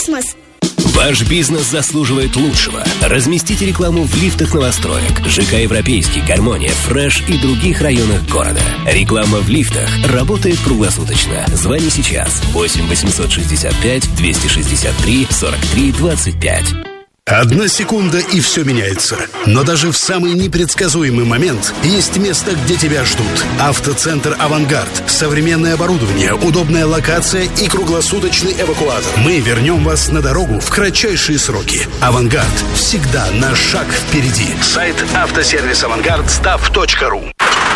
космос. Ваш бизнес заслуживает лучшего. Разместите рекламу в лифтах новостроек, ЖК «Европейский», «Гармония», «Фреш» и других районах города. Реклама в лифтах работает круглосуточно. Звони сейчас. 8 865 263 43 25. 1 секунда, и все меняется. Но даже в самый непредсказуемый момент есть место, где тебя ждут. Автоцентр «Авангард». Современное оборудование, удобная локация и круглосуточный эвакуатор. Мы вернем вас на дорогу в кратчайшие сроки. «Авангард» всегда на шаг впереди. Сайт автосервис авангард.stav.ru.